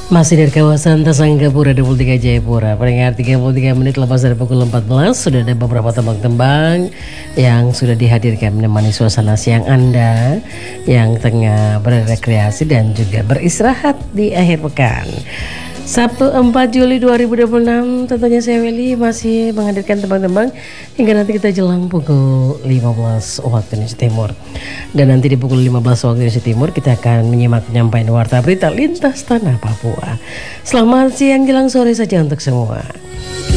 Masih dari kawasan Tasanggapura 23 Jayapura. Pendengar 33 menit lepas dari pukul 14 sudah ada beberapa tembang-tembang yang sudah dihadirkan menemani suasana siang Anda yang tengah berekreasi dan juga beristirahat di akhir pekan. Sabtu 4 Juli 2026 tentunya saya Welly masih menghadirkan tembang-tembang hingga nanti kita jelang pukul 15 waktu Indonesia Timur. Dan nanti di pukul 15 waktu Indonesia Timur kita akan menyimak penyampaian warta berita lintas tanah Papua. Selamat siang jelang sore saja untuk semua.